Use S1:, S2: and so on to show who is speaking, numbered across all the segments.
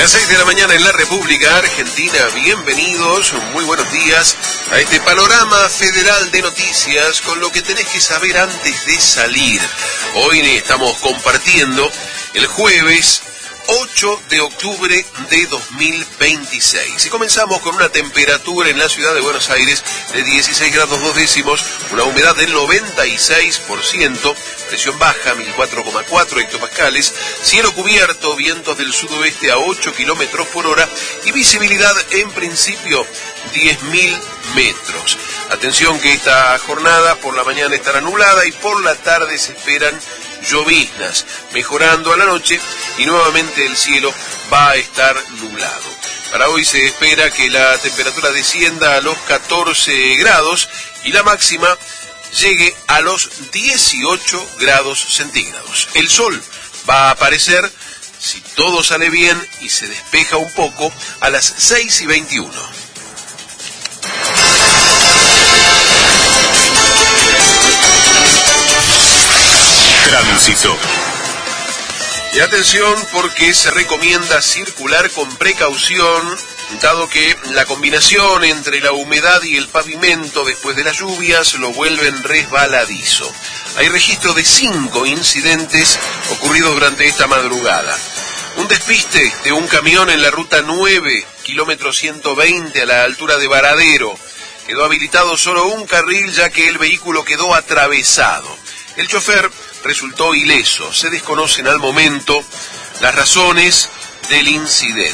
S1: Las 6 de la mañana en la República Argentina, bienvenidos, muy buenos días a este panorama federal de noticias con lo que tenés que saber antes de salir. Hoy estamos compartiendo el jueves 8 de octubre de 2026 y comenzamos con una temperatura en la ciudad de Buenos Aires de 16 grados 2 décimos, una humedad del 96%, presión baja 1004,4 hectopascales, cielo cubierto, vientos del sudoeste a 8 kilómetros por hora y visibilidad en principio 10.000 metros. Atención que esta jornada por la mañana estará nublada y por la tarde se esperan lloviznas, mejorando a la noche y nuevamente el cielo va a estar nublado. Para hoy se espera que la temperatura descienda a los 14 grados y la máxima llegue a los 18 grados centígrados. El sol va a aparecer, si todo sale bien y se despeja un poco, a las 6:21.
S2: Tránsito.
S1: Y atención porque se recomienda circular con precaución, dado que la combinación entre la humedad y el pavimento después de las lluvias lo vuelven resbaladizo. Hay registro de 5 incidentes ocurridos durante esta madrugada. Un despiste de un camión en la ruta 9, kilómetro 120 a la altura de Varadero. Quedó habilitado solo un carril ya que el vehículo quedó atravesado. El chofer resultó ileso. Se desconocen al momento las razones del incidente.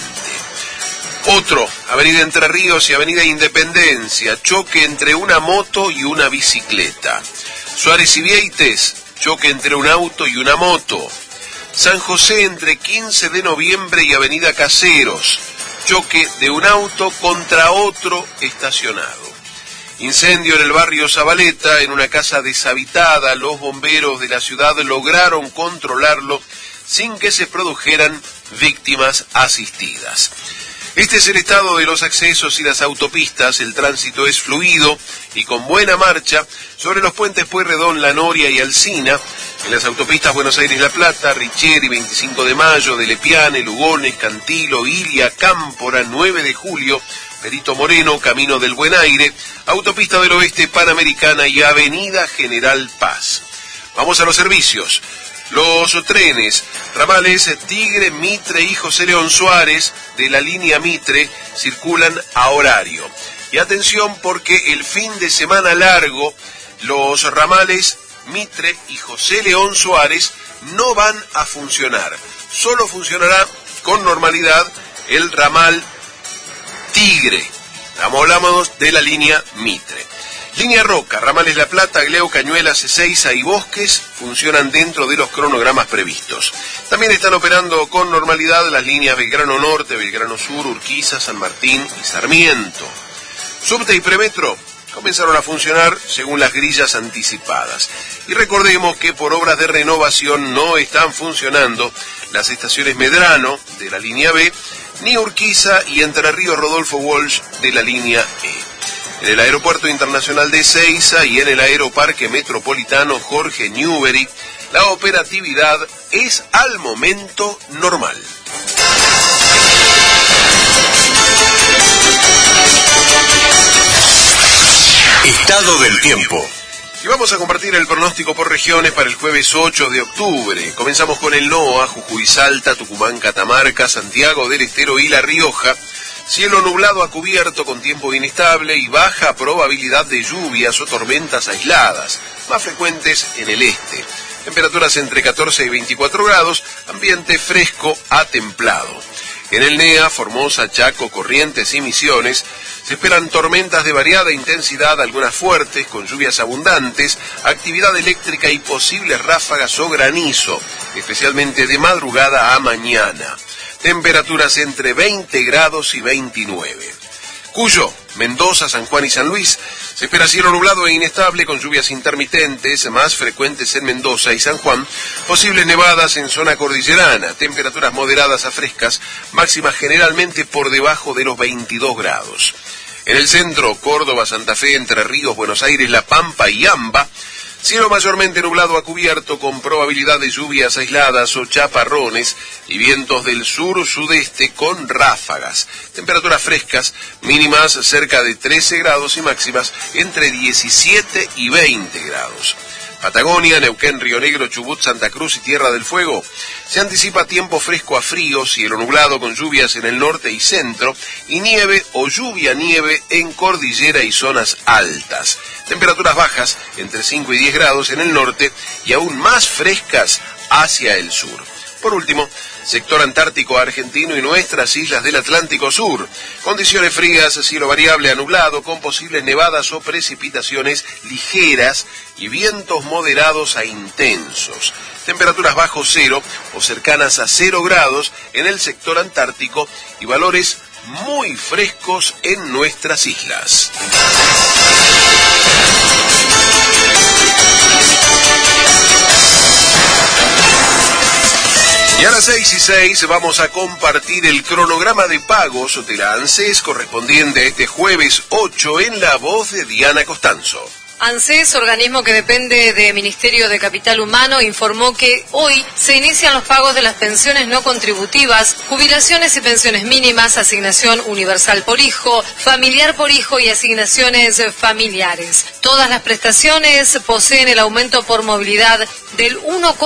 S1: Otro, Avenida Entre Ríos y Avenida Independencia, choque entre una moto y una bicicleta. Suárez y Vieites, choque entre un auto y una moto. San José entre 15 de noviembre y Avenida Caseros, choque de un auto contra otro estacionado. Incendio en el barrio Zabaleta, en una casa deshabitada. Los bomberos de la ciudad lograron controlarlo sin que se produjeran víctimas asistidas. Este es el estado de los accesos y las autopistas. El tránsito es fluido y con buena marcha sobre los puentes Pueyrredón, La Noria y Alsina. En las autopistas Buenos Aires-La Plata, Richieri, 25 de Mayo, de Lepiane, Lugones, Cantilo, Ilia, Cámpora, 9 de Julio, Perito Moreno, Camino del Buen Aire, Autopista del Oeste, Panamericana y Avenida General Paz. Vamos a los servicios. Los trenes, ramales Tigre, Mitre y José León Suárez de la línea Mitre circulan a horario. Y atención porque el fin de semana largo, los ramales Mitre y José León Suárez no van a funcionar. Solo funcionará con normalidad el ramal Tigre. Hablamos de la línea Mitre. Línea Roca, ramales La Plata, Gleo, Cañuelas, Ezeiza y Bosques funcionan dentro de los cronogramas previstos. También están operando con normalidad las líneas Belgrano Norte, Belgrano Sur, Urquiza, San Martín y Sarmiento. Subte y Premetro comenzaron a funcionar según las grillas anticipadas. Y recordemos que por obras de renovación no están funcionando las estaciones Medrano de la línea B, ni Urquiza y Entre Ríos Rodolfo Walsh de la línea E. En el Aeropuerto Internacional de Ezeiza y en el Aeroparque Metropolitano Jorge Newbery, la operatividad es al momento normal.
S2: Estado del tiempo.
S1: Y vamos a compartir el pronóstico por regiones para el jueves 8 de octubre. Comenzamos con el NOA, Jujuy, Salta, Tucumán, Catamarca, Santiago del Estero y La Rioja. Cielo nublado a cubierto con tiempo inestable y baja probabilidad de lluvias o tormentas aisladas, más frecuentes en el este. Temperaturas entre 14 y 24 grados, ambiente fresco a templado. En el NEA, Formosa, Chaco, Corrientes y Misiones, se esperan tormentas de variada intensidad, algunas fuertes, con lluvias abundantes, actividad eléctrica y posibles ráfagas o granizo, especialmente de madrugada a mañana. Temperaturas entre 20 grados y 29. Cuyo, Mendoza, San Juan y San Luis, se espera cielo nublado e inestable con lluvias intermitentes, más frecuentes en Mendoza y San Juan, posibles nevadas en zona cordillerana, temperaturas moderadas a frescas, máximas generalmente por debajo de los 22 grados. En el centro, Córdoba, Santa Fe, Entre Ríos, Buenos Aires, La Pampa y Amba, Cielo mayormente nublado a cubierto con probabilidad de lluvias aisladas o chaparrones y vientos del sur-sudeste con ráfagas. Temperaturas frescas, mínimas cerca de 13 grados y máximas entre 17 y 20 grados. Patagonia, Neuquén, Río Negro, Chubut, Santa Cruz y Tierra del Fuego. Se anticipa tiempo fresco a frío, cielo nublado con lluvias en el norte y centro y nieve o lluvia-nieve en cordillera y zonas altas. Temperaturas bajas entre 5 y 10 grados en el norte y aún más frescas hacia el sur. Por último, sector antártico argentino y nuestras islas del Atlántico Sur. Condiciones frías, cielo variable a nublado con posibles nevadas o precipitaciones ligeras y vientos moderados a intensos. Temperaturas bajo cero o cercanas a 0 grados en el sector antártico y valores muy frescos en nuestras islas. Y a las 6:06 vamos a compartir el cronograma de pagos de la ANSES correspondiente a este jueves 8 en la voz de Diana Costanzo.
S3: ANSES, organismo que depende del Ministerio de Capital Humano, informó que hoy se inician los pagos de las pensiones no contributivas, jubilaciones y pensiones mínimas, asignación universal por hijo, familiar por hijo y asignaciones familiares. Todas las prestaciones poseen el aumento por movilidad del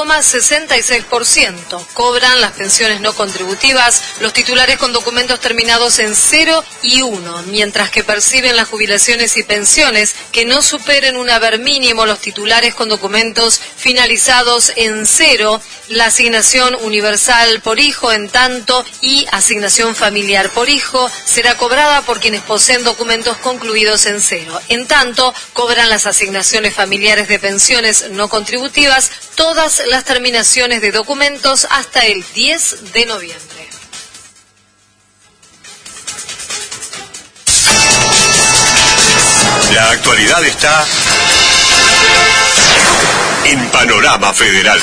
S3: 1,66%. Cobran las pensiones no contributivas los titulares con documentos terminados en 0 y 1, mientras que perciben las jubilaciones y pensiones que no superen un haber mínimo los titulares con documentos finalizados en 0, la asignación universal por hijo en tanto y asignación familiar por hijo será cobrada por quienes poseen documentos concluidos en 0. En tanto, cobran las asignaciones familiares de pensiones no contributivas todas las terminaciones de documentos hasta el 10 de noviembre.
S2: La actualidad está en Panorama Federal.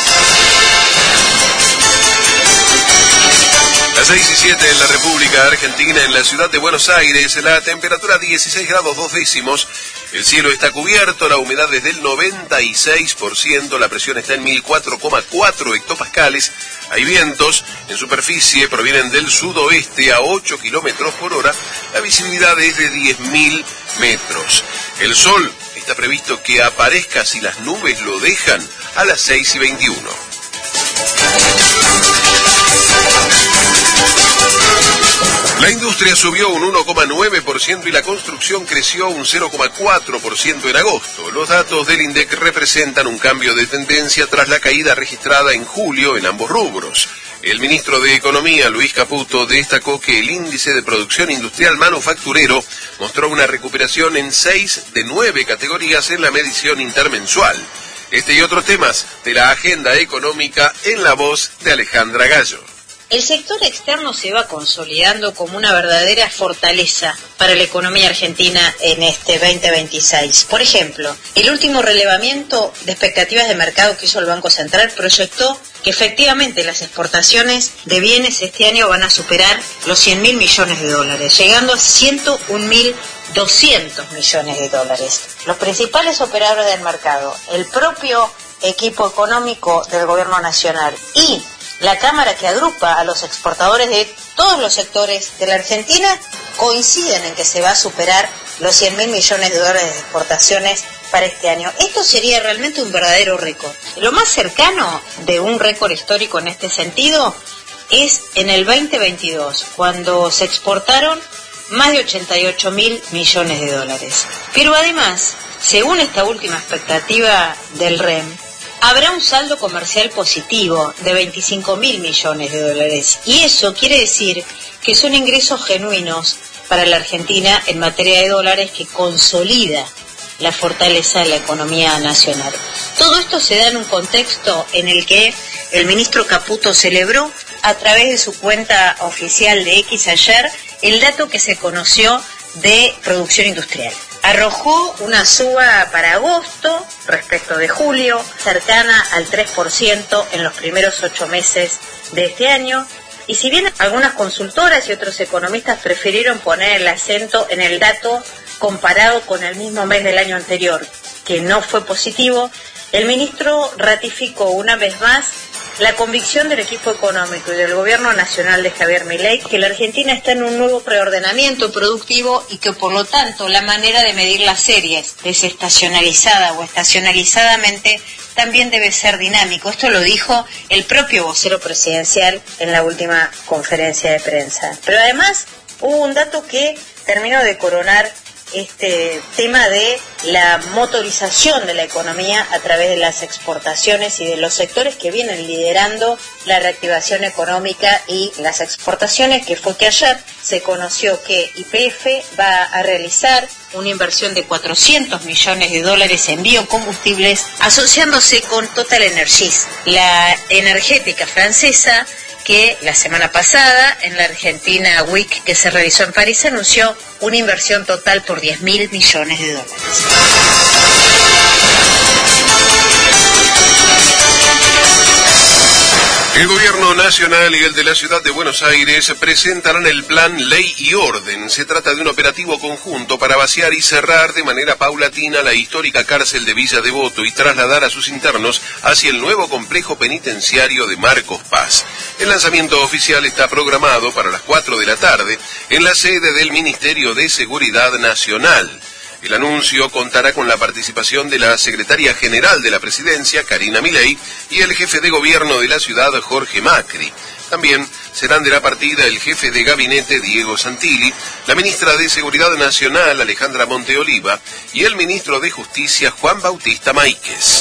S1: Las 6:07 en la República Argentina, en la ciudad de Buenos Aires, la temperatura 16 grados 2 décimos, el cielo está cubierto, la humedad es del 96%, la presión está en 1004,4 hectopascales, hay vientos en superficie, provienen del sudoeste a 8 kilómetros por hora, la visibilidad es de 10.000 metros. El sol está previsto que aparezca si las nubes lo dejan a las 6:21. La industria subió un 1,9% y la construcción creció un 0,4% en agosto. Los datos del INDEC representan un cambio de tendencia tras la caída registrada en julio en ambos rubros. El ministro de Economía, Luis Caputo, destacó que el índice de producción industrial manufacturero mostró una recuperación en 6 de 9 categorías en la medición intermensual. Este y otros temas de la agenda económica en la voz de Alejandra Gallo.
S4: El sector externo se va consolidando como una verdadera fortaleza para la economía argentina en este 2026. Por ejemplo, el último relevamiento de expectativas de mercado que hizo el Banco Central proyectó que efectivamente las exportaciones de bienes este año van a superar los 100.000 millones de dólares, llegando a 101.200 millones de dólares. Los principales operadores del mercado, el propio equipo económico del Gobierno Nacional y la Cámara que agrupa a los exportadores de todos los sectores de la Argentina coinciden en que se va a superar los 100.000 millones de dólares de exportaciones para este año. Esto sería realmente un verdadero récord. Lo más cercano de un récord histórico en este sentido es en el 2022, cuando se exportaron más de 88.000 millones de dólares. Pero además, según esta última expectativa del REM, habrá un saldo comercial positivo de 25.000 millones de dólares. Y eso quiere decir que son ingresos genuinos para la Argentina en materia de dólares que consolida la fortaleza de la economía nacional. Todo esto se da en un contexto en el que el ministro Caputo celebró a través de su cuenta oficial de X ayer el dato que se conoció de producción industrial. Arrojó una suba para agosto respecto de julio, cercana al 3% en los primeros 8 meses de este año. Y si bien algunas consultoras y otros economistas prefirieron poner el acento en el dato comparado con el mismo mes del año anterior, que no fue positivo, el ministro ratificó una vez más la convicción del equipo económico y del gobierno nacional de Javier Milei que la Argentina está en un nuevo preordenamiento productivo y que por lo tanto la manera de medir las series, desestacionalizada o estacionalizadamente, también debe ser dinámico. Esto lo dijo el propio vocero presidencial en la última conferencia de prensa. Pero además hubo un dato que terminó de coronar este tema de la motorización de la economía a través de las exportaciones y de los sectores que vienen liderando la reactivación económica y las exportaciones, que fue que ayer se conoció que YPF va a realizar una inversión de $400 millones en biocombustibles asociándose con Total Energies, la energética francesa, que la semana pasada en la Argentina Week que se realizó en París anunció una inversión total por $10.000 millones.
S1: El Gobierno Nacional y el de la Ciudad de Buenos Aires presentarán el plan Ley y Orden. Se trata de un operativo conjunto para vaciar y cerrar de manera paulatina la histórica cárcel de Villa Devoto y trasladar a sus internos hacia el nuevo complejo penitenciario de Marcos Paz. El lanzamiento oficial está programado para las 4 de la tarde en la sede del Ministerio de Seguridad Nacional. El anuncio contará con la participación de la secretaria general de la Presidencia, Karina Milei, y el jefe de gobierno de la ciudad, Jorge Macri. También serán de la partida el jefe de gabinete, Diego Santilli, la ministra de Seguridad Nacional, Alejandra Monteoliva, y el ministro de Justicia, Juan Bautista Máiquez.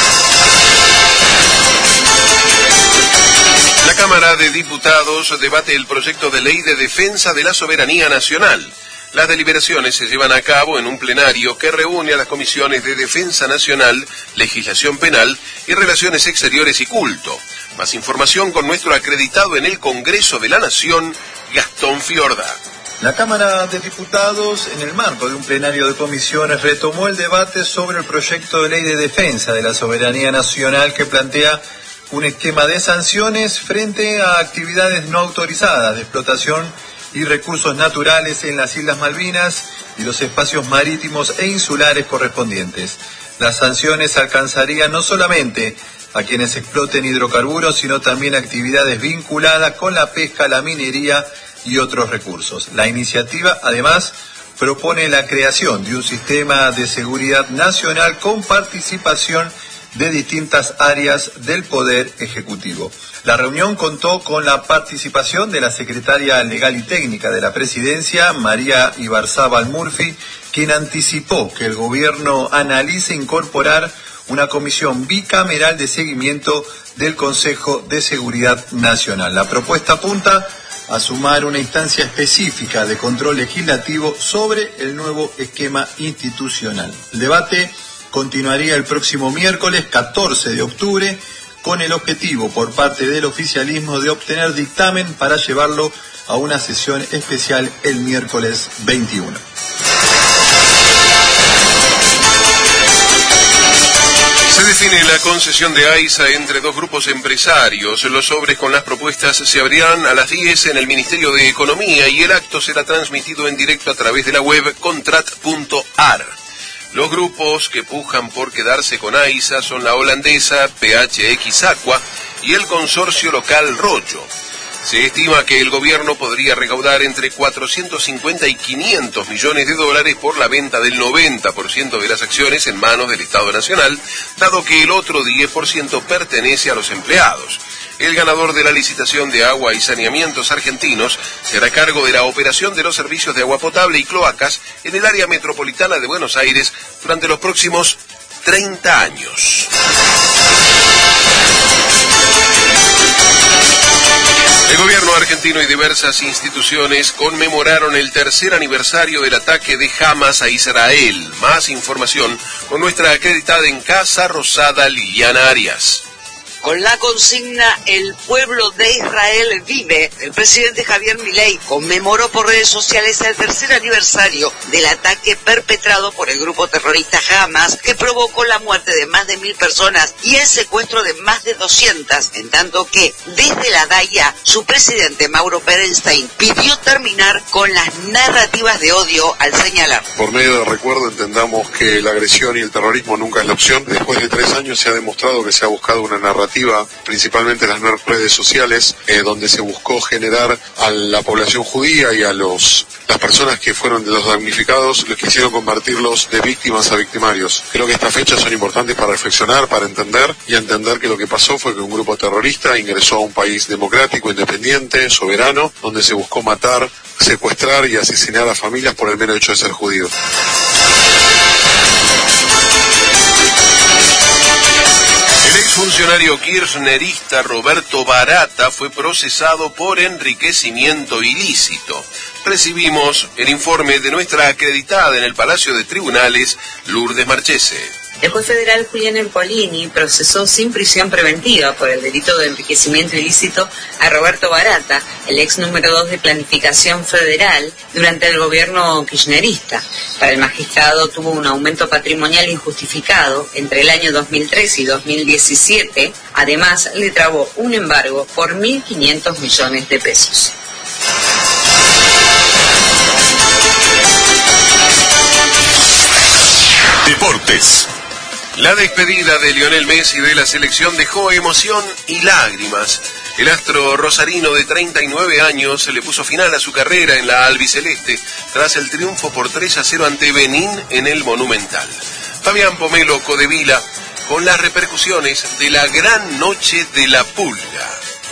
S1: La Cámara de Diputados debate el proyecto de ley de defensa de la soberanía nacional. Las deliberaciones se llevan a cabo en un plenario que reúne a las comisiones de Defensa Nacional, Legislación Penal y Relaciones Exteriores y Culto. Más información con nuestro acreditado en el Congreso de la Nación, Gastón Fiorda.
S5: La Cámara de Diputados, en el marco de un plenario de comisiones, retomó el debate sobre el proyecto de ley de defensa de la soberanía nacional que plantea un esquema de sanciones frente a actividades no autorizadas de explotación y recursos naturales en las Islas Malvinas y los espacios marítimos e insulares correspondientes. Las sanciones alcanzarían no solamente a quienes exploten hidrocarburos, sino también actividades vinculadas con la pesca, la minería y otros recursos. La iniciativa, además, propone la creación de un sistema de seguridad nacional con participación de distintas áreas del Poder Ejecutivo. La reunión contó con la participación de la secretaria legal y técnica de la Presidencia, María Ibarzábal Murphy, quien anticipó que el gobierno analice incorporar una comisión bicameral de seguimiento del Consejo de Seguridad Nacional. La propuesta apunta a sumar una instancia específica de control legislativo sobre el nuevo esquema institucional. El debate continuaría el próximo miércoles 14 de octubre con el objetivo por parte del oficialismo de obtener dictamen para llevarlo a una sesión especial el miércoles 21.
S1: Se define la concesión de AISA entre dos grupos empresarios. Los sobres con las propuestas se abrirán a las 10 en el Ministerio de Economía y el acto será transmitido en directo a través de la web contrat.ar. Los grupos que pujan por quedarse con AISA son la holandesa PHX Aqua y el consorcio local Rollo. Se estima que el gobierno podría recaudar entre 450 y 500 millones de dólares por la venta del 90% de las acciones en manos del Estado Nacional, dado que el otro 10% pertenece a los empleados. El ganador de la licitación de agua y saneamientos argentinos será a cargo de la operación de los servicios de agua potable y cloacas en el área metropolitana de Buenos Aires durante los próximos 30 años. El gobierno argentino y diversas instituciones conmemoraron el tercer aniversario del ataque de Hamas a Israel. Más información con nuestra acreditada en Casa Rosada, Liliana Arias.
S6: Con la consigna "El pueblo de Israel vive", el presidente Javier Milei conmemoró por redes sociales el tercer aniversario del ataque perpetrado por el grupo terrorista Hamas, que provocó la muerte de más de 1000 personas y el secuestro de más de 200, en tanto que desde la DAIA su presidente Mauro Berenstein pidió terminar con las narrativas de odio al señalar:
S7: por medio de recuerdo entendamos que la agresión y el terrorismo nunca es la opción. Después de 3 años se ha demostrado que se ha buscado una narrativa, principalmente en las redes sociales, donde se buscó generar a la población judía y a las personas que fueron de los damnificados, los quisieron convertirlos de víctimas a victimarios. Creo que estas fechas son importantes para reflexionar, para entender y entender que lo que pasó fue que un grupo terrorista ingresó a un país democrático, independiente, soberano, donde se buscó matar, secuestrar y asesinar a familias por el mero hecho de ser judíos.
S1: El exfuncionario kirchnerista Roberto Barata fue procesado por enriquecimiento ilícito. Recibimos el informe de nuestra acreditada en el Palacio de Tribunales, Lourdes Marchese.
S8: El juez federal Julián Ercolini procesó sin prisión preventiva por el delito de enriquecimiento ilícito a Roberto Barata, el ex número 2 de Planificación Federal, durante el gobierno kirchnerista. Para el magistrado tuvo un aumento patrimonial injustificado entre el año 2003 y 2017. Además, le trabó un embargo por 1.500 millones de pesos.
S2: Deportes.
S1: La despedida de Lionel Messi de la selección dejó emoción y lágrimas. El astro rosarino de 39 años le puso final a su carrera en la albiceleste tras el triunfo por 3-0 ante Benín en el Monumental. Fabián Pomelo Codevila con las repercusiones de la gran noche de la Pulga.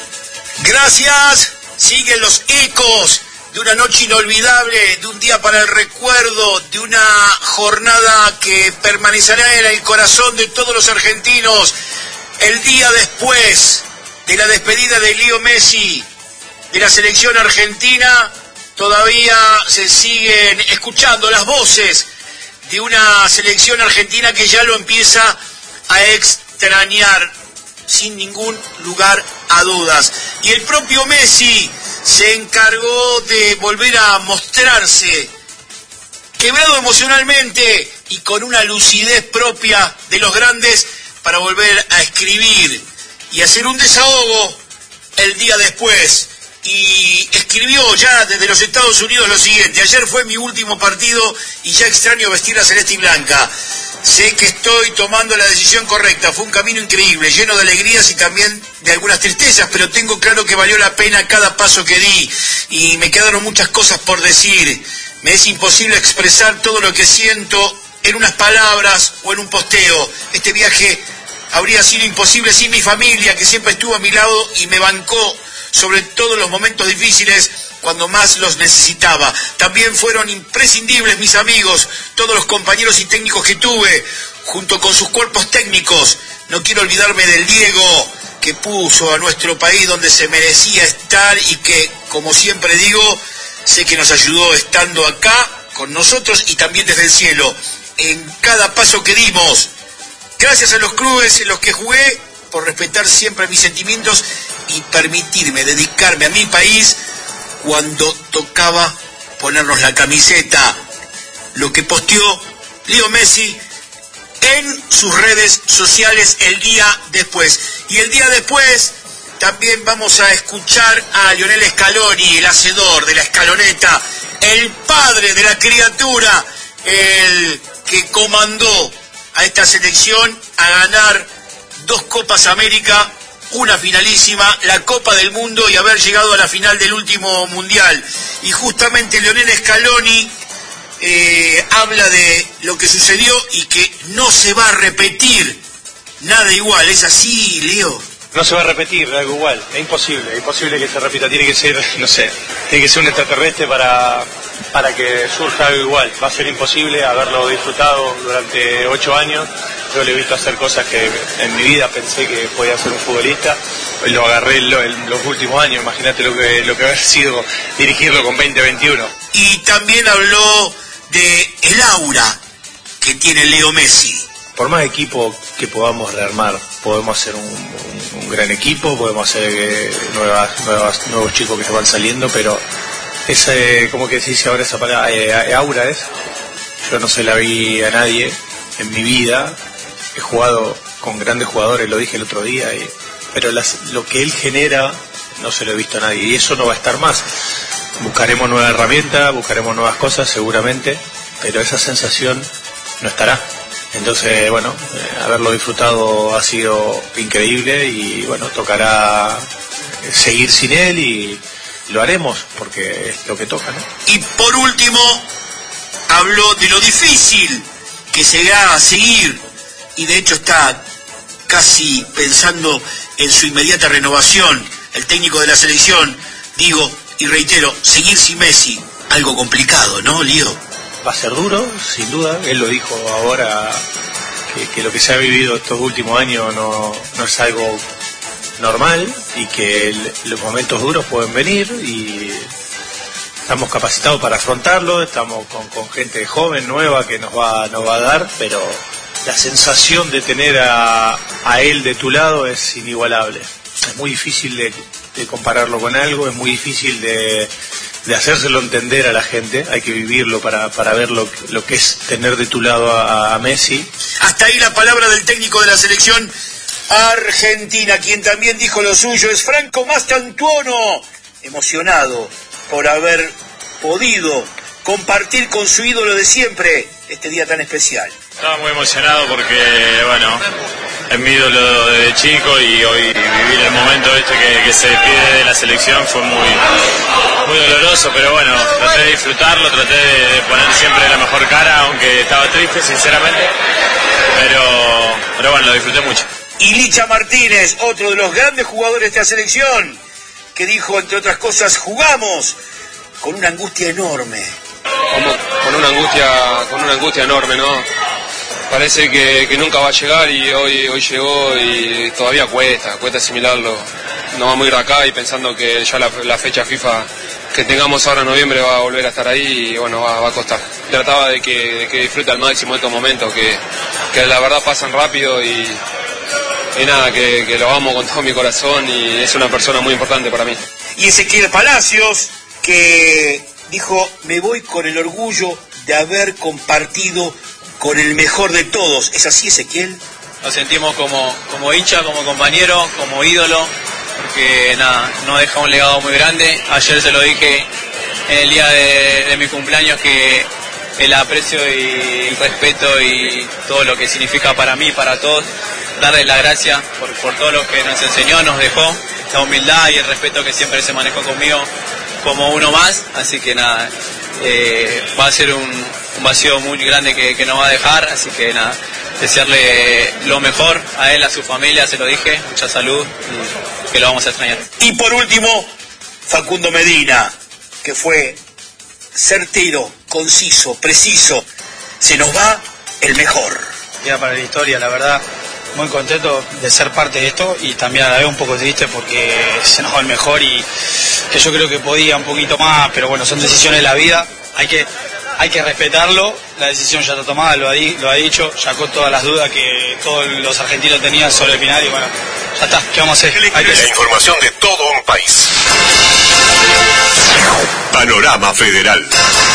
S9: Gracias. Siguen los ecos de una noche inolvidable, de un día para el recuerdo, de una jornada que permanecerá en el corazón de todos los argentinos. El día después de la despedida de Leo Messi de la selección argentina, todavía se siguen escuchando las voces de una selección argentina que ya lo empieza a extrañar, sin ningún lugar a dudas. Y el propio Messi se encargó de volver a mostrarse quebrado emocionalmente y con una lucidez propia de los grandes para volver a escribir y hacer un desahogo el día después. Y escribió ya desde los Estados Unidos lo siguiente: ayer fue mi último partido y ya extraño vestir la celeste y blanca. Sé que estoy tomando la decisión correcta. Fue un camino increíble, lleno de alegrías y también de algunas tristezas, pero tengo claro que valió la pena cada paso que di y me quedaron muchas cosas por decir. Me es imposible expresar todo lo que siento en unas palabras o en un posteo. Este viaje habría sido imposible sin mi familia, que siempre estuvo a mi lado y me bancó sobre todo los momentos difíciles cuando más los necesitaba. También fueron imprescindibles mis amigos, todos los compañeros y técnicos que tuve, junto con sus cuerpos técnicos. No quiero olvidarme del Diego, que puso a nuestro país donde se merecía estar y que, como siempre digo, sé que nos ayudó estando acá con nosotros y también desde el cielo, en cada paso que dimos. Gracias a los clubes en los que jugué por respetar siempre mis sentimientos y permitirme dedicarme a mi país cuando tocaba ponernos la camiseta. Lo que posteó Leo Messi en sus redes sociales el día después. Y el día después también vamos a escuchar a Lionel Scaloni, el hacedor de la escaloneta, el padre de la criatura, el que comandó a esta selección a ganar 2 Copas América, una finalísima, la Copa del Mundo y haber llegado a la final del último Mundial. Y justamente Lionel Scaloni habla de lo que sucedió y que no se va a repetir nada igual. ¿Es así, Leo?
S10: No se va a repetir algo igual, es imposible que se repita, tiene que ser, no sé, tiene que ser un extraterrestre para que surja algo igual. Va a ser imposible haberlo disfrutado durante 8 años. Yo le he visto hacer cosas que en mi vida pensé que podía ser un futbolista. Lo agarré en los últimos años, imagínate lo que haber sido dirigirlo con 20-21.
S9: Y también habló de el aura que tiene Leo Messi.
S10: Por más equipo que podamos rearmar. Podemos hacer un gran equipo, podemos hacer nuevos chicos que se van saliendo, pero como que se dice ahora esa palabra, aura yo no se la vi a nadie en mi vida. He jugado con grandes jugadores, lo dije el otro día, pero lo que él genera no se lo he visto a nadie, y eso no va a estar más. Buscaremos nuevas herramientas, buscaremos nuevas cosas seguramente, pero esa sensación no estará. Entonces, bueno, haberlo disfrutado ha sido increíble, y bueno, tocará seguir sin él, y lo haremos porque es lo que toca, ¿no?
S9: Y por último, habló de lo difícil que será seguir, y de hecho está casi pensando en su inmediata renovación. El técnico de la selección, digo y reitero, seguir sin Messi, algo complicado, ¿no, Lío?
S10: Va a ser duro, sin duda. Él lo dijo ahora, que lo que se ha vivido estos últimos años no es algo normal, y que los momentos duros pueden venir, y estamos capacitados para afrontarlo. Estamos con gente joven, nueva, que nos va a dar, pero la sensación de tener a él de tu lado es inigualable. Es muy difícil de compararlo con algo, es muy difícil de hacérselo entender a la gente. Hay que vivirlo para ver lo que es tener de tu lado a Messi.
S9: Hasta ahí la palabra del técnico de la selección argentina, quien también dijo lo suyo, es Franco Mastantuono, emocionado por haber podido compartir con su ídolo de siempre este día tan especial.
S11: Estaba muy emocionado porque, bueno, es mi ídolo desde chico, y hoy vivir el momento que se despide de la selección fue muy doloroso, pero bueno, traté de disfrutarlo, traté de poner siempre la mejor cara, aunque estaba triste, sinceramente, pero bueno, lo disfruté mucho.
S9: Y Licha Martínez, otro de los grandes jugadores de esta selección, que dijo, entre otras cosas, jugamos con una angustia enorme.
S12: Con una angustia enorme, ¿no? Parece que nunca va a llegar, y hoy llegó, y todavía cuesta asimilarlo. No vamos a ir acá y pensando que ya la fecha FIFA que tengamos ahora en noviembre va a volver a estar ahí, y bueno, va a costar. Trataba de que disfrute al máximo estos momentos, que la verdad pasan rápido, y nada, que lo amo con todo mi corazón, y es una persona muy importante para mí.
S9: Y Ezequiel Palacios, que dijo, me voy con el orgullo de haber compartido con el mejor de todos. ¿Es así, Ezequiel?
S13: Nos sentimos como hincha, como compañero, como ídolo, porque nada, nos deja un legado muy grande. Ayer se lo dije en el día de mi cumpleaños, que el aprecio y el respeto y todo lo que significa para mí, para todos, darle las gracias por todo lo que nos enseñó, nos dejó, la humildad y el respeto que siempre se manejó conmigo como uno más. Así que nada, va a ser un vacío muy grande que nos va a dejar, así que nada, desearle lo mejor a él, a su familia, se lo dije, mucha salud, y que lo vamos a extrañar.
S9: Y por último, Facundo Medina, que fue certero, conciso, preciso. Se nos va el mejor.
S14: Ya para la historia, la verdad, muy contento de ser parte de esto, y también a la vez un poco triste porque se nos va el mejor, y que yo creo que podía un poquito más, pero bueno, son decisiones de la vida, hay que respetarlo. La decisión ya está tomada, lo ha dicho, sacó todas las dudas que todos los argentinos tenían sobre el final, y bueno, ya está, ¿qué vamos a hacer?
S2: La información de todo un país. Panorama Federal.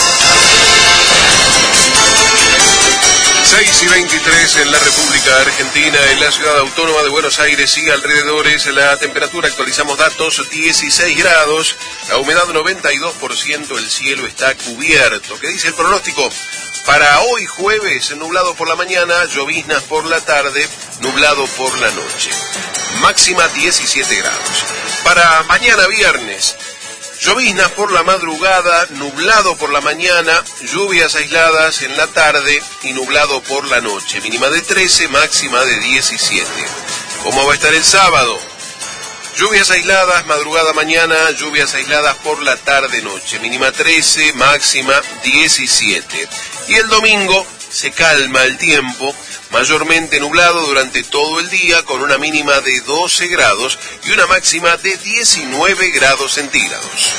S1: 6:23 en la República Argentina, en la ciudad autónoma de Buenos Aires y alrededores. La temperatura, actualizamos datos, 16 grados, la humedad 92%, el cielo está cubierto. ¿Qué dice el pronóstico? Para hoy jueves, nublado por la mañana, lloviznas por la tarde, nublado por la noche. Máxima 17 grados. Para mañana viernes, lloviznas por la madrugada, nublado por la mañana, lluvias aisladas en la tarde y nublado por la noche. Mínima de 13, máxima de 17. ¿Cómo va a estar el sábado? Lluvias aisladas, madrugada mañana, lluvias aisladas por la tarde-noche. Mínima 13, máxima 17. Y el domingo se calma el tiempo, mayormente nublado durante todo el día, con una mínima de 12 grados y una máxima de 19 grados centígrados.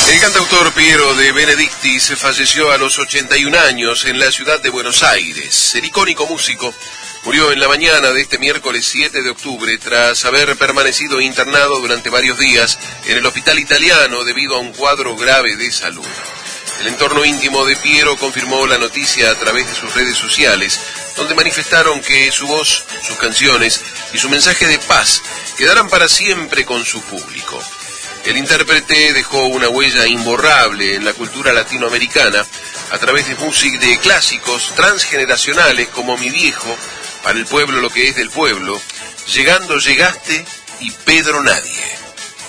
S1: El cantautor Piero de Benedictis falleció a los 81 años en la ciudad de Buenos Aires. El icónico músico murió en la mañana de este miércoles 7 de octubre tras haber permanecido internado durante varios días en el hospital italiano debido a un cuadro grave de salud. El entorno íntimo de Piero confirmó la noticia a través de sus redes sociales, donde manifestaron que su voz, sus canciones y su mensaje de paz quedarán para siempre con su público. El intérprete dejó una huella imborrable en la cultura latinoamericana a través de clásicos transgeneracionales como Mi Viejo, Para el Pueblo lo que es del pueblo, Llegando Llegaste y Pedro Nadie.